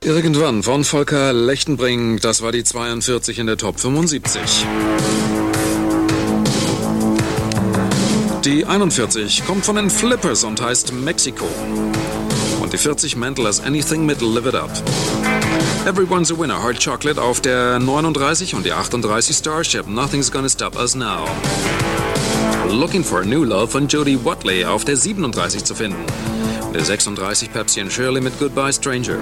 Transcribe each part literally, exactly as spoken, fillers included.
Irgendwann von Volker Lechtenbrink, das war die zweiundvierzig in der Top fünfundsiebzig. Die einundvierzig kommt von den Flippers und heißt Mexico. Und die vierzig Mental as Anything mit Live It Up. Everyone's a Winner, Hard Chocolate auf der neununddreißig und die achtunddreißig Starship, Nothing's Gonna Stop Us Now. Looking for a New Love von Jody Watley auf der siebenunddreißig zu finden. Und der sechsunddreißig Pepsi and Shirley mit Goodbye Stranger.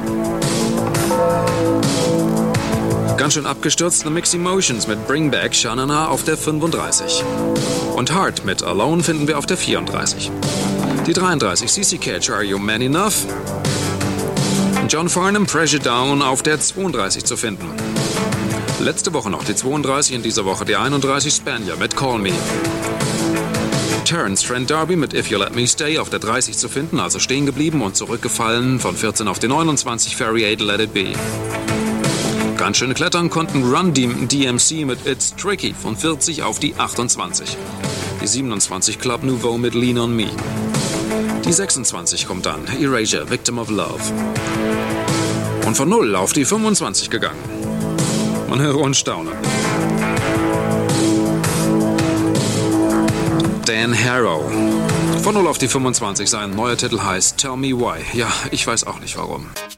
Ganz schön abgestürzt The Mixed Emotions mit Bring Back Shanana auf der fünfunddreißig. Und Heart mit Alone finden wir auf der vierunddreißig. Die dreiunddreißig C C Catch, Are You Man Enough? John Farnham, Pressure Down auf der zweiunddreißig zu finden. Letzte Woche noch die zweiunddreißig, in dieser Woche die einunddreißig Spanier mit Call Me. Terence Trent D'Arby mit If You Let Me Stay auf der dreißig zu finden, also stehen geblieben und zurückgefallen von vierzehn auf die neunundzwanzig, Ferry eight, Let It Be. Ganz schön klettern konnten Run D M C mit It's Tricky von vierzig auf die achtundzwanzig. Die siebenundzwanzig Club Nouveau mit Lean On Me. Die sechsundzwanzig kommt dann, Erasure, Victim of Love. Und von null auf die fünfundzwanzig gegangen. Man höre und staune. Dan Harrow. Von null auf die fünfundzwanzig, sein neuer Titel heißt Tell Me Why. Ja, ich weiß auch nicht warum.